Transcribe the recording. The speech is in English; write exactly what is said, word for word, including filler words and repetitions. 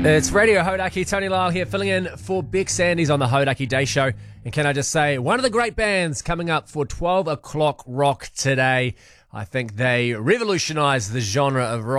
It's Radio Hodaki, Tony Lyle here, filling in for Beck Sandys on the Hodaki Day Show. And can I just say, one of the great bands coming up for twelve o'clock rock today. I think they revolutionised the genre of rock.